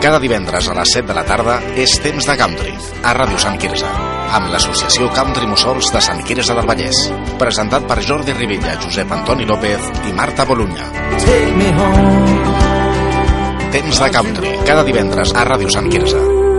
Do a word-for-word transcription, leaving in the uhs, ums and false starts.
Cada divendres a les set de la tarda és Temps de Country, a Ràdio Sant Quirze, amb l'associació Country Mussols de Sant Quirze del Vallès, presentat per Jordi Rivilla, Josep Antoni López i Marta Bolunya. Temps de Country, cada divendres a Ràdio Sant Quirze.